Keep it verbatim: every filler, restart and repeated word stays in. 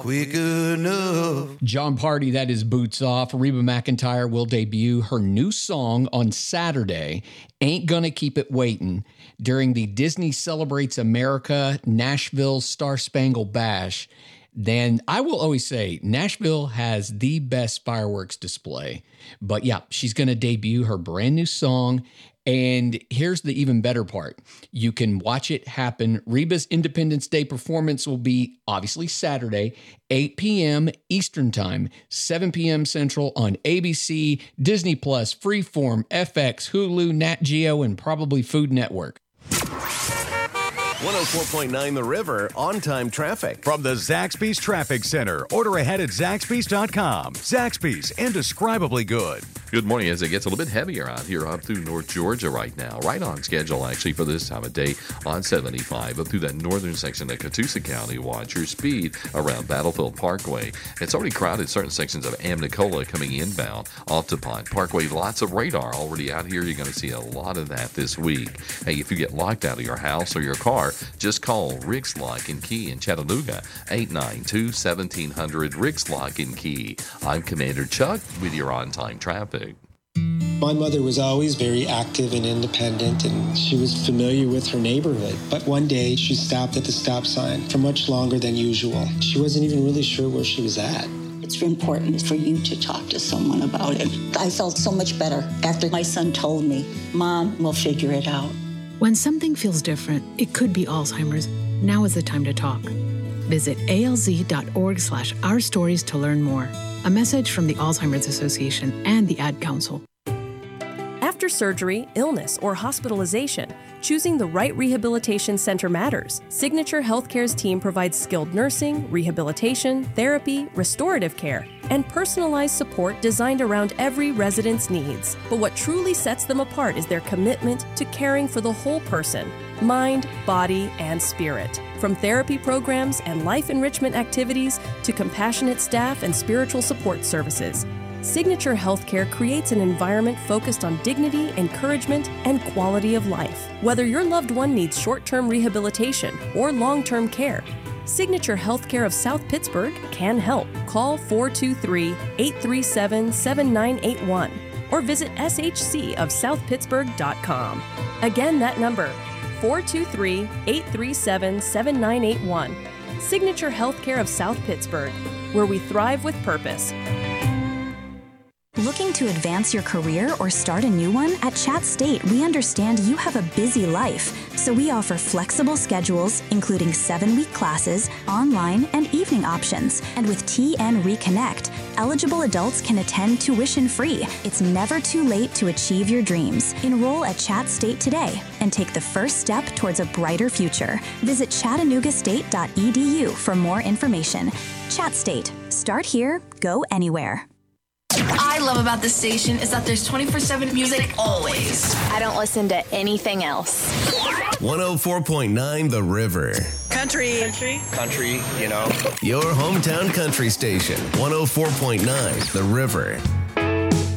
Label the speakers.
Speaker 1: quick enough.
Speaker 2: John Party, that is Boots Off. Reba McEntire will debut her new song on Saturday, Ain't Gonna Keep It Waitin', during the Disney Celebrates America Nashville Star Spangled Bash. Then I will always say Nashville has the best fireworks display. But yeah, she's going to debut her brand new song. And here's the even better part. You can watch it happen. Reba's Independence Day performance will be obviously Saturday, eight p.m. Eastern Time, seven p.m. Central on A B C, Disney Plus, Freeform, F X, Hulu, Nat Geo, and probably Food Network.
Speaker 3: one oh four point nine The River, on-time traffic.
Speaker 4: From the Zaxby's Traffic Center. Order ahead at Zaxby's dot com. Zaxby's, indescribably good.
Speaker 5: Good morning. As it gets a little bit heavier out here up through North Georgia right now. Right on schedule, actually, for this time of day on seventy-five. Up through that northern section of Catoosa County. Watch your speed around Battlefield Parkway. It's already crowded certain sections of Amnicola coming inbound off to Pine Parkway. Lots of radar already out here. You're going to see a lot of that this week. Hey, if you get locked out of your house or your car, just call Rick's Lock and Key in Chattanooga, eight nine two, one seven zero zero, Rick's Lock and Key. I'm Commander Chuck with your on-time traffic.
Speaker 6: My mother was always very active and independent, and she was familiar with her neighborhood. But one day, she stopped at the stop sign for much longer than usual. She wasn't even really sure where she was at.
Speaker 7: It's important for you to talk to someone about it. I felt so much better after my son told me, Mom, we'll figure it out.
Speaker 8: When something feels different, it could be Alzheimer's. Now is the time to talk. Visit alz.org slash our stories to learn more. A message from the Alzheimer's Association and the Ad Council.
Speaker 9: After surgery, illness, or hospitalization, choosing the right rehabilitation center matters. Signature Healthcare's team provides skilled nursing, rehabilitation, therapy, restorative care, and personalized support designed around every resident's needs. But what truly sets them apart is their commitment to caring for the whole person, mind, body, and spirit. From therapy programs and life enrichment activities to compassionate staff and spiritual support services, Signature Healthcare creates an environment focused on dignity, encouragement, and quality of life. Whether your loved one needs short-term rehabilitation or long-term care, Signature Healthcare of South Pittsburgh can help. Call four two three, eight three seven, seven nine eight one or visit s h c of south pittsburgh dot com. Again, that number, four two three, eight three seven, seven nine eight one. Signature Healthcare of South Pittsburgh, where we thrive with purpose.
Speaker 10: Looking to advance your career or start a new one? At Chat State, we understand you have a busy life, so we offer flexible schedules, including seven-week classes, online, and evening options. And with T N Reconnect, eligible adults can attend tuition-free. It's never too late to achieve your dreams. Enroll at Chat State today and take the first step towards a brighter future. Visit chattanooga state dot e d u for more information. Chat State. Start here, go anywhere.
Speaker 11: I love about this station is that there's twenty-four seven music always.
Speaker 12: I don't listen to anything else.
Speaker 3: one oh four point nine The River.
Speaker 11: Country. Country.
Speaker 1: Country, you know.
Speaker 3: Your hometown country station. one oh four point nine The River.